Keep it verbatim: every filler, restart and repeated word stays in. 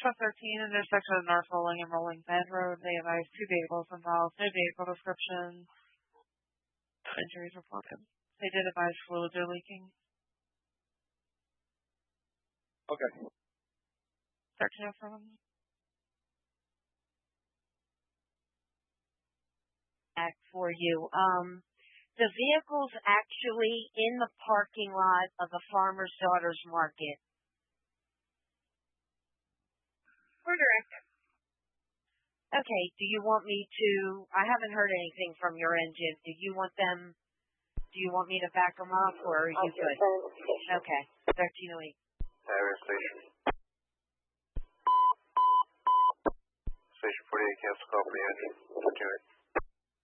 F thirteen, intersection of North Rolling and Rolling Bend Road. They advised two vehicles involved. No vehicle description. Injuries reported. They did advise fluids are leaking. Okay. Searching out for them. Back for you. Um, the vehicle's actually in the parking lot of the Farmer's Daughters Market. We're directed. Okay, do you want me to, I haven't heard anything from your end, Jim. Do you want them, do you want me to back them up, or are you good? Okay, thirteen oh eight. Area station. Station forty-eight, cancel call for the engine. thirteen oh eight.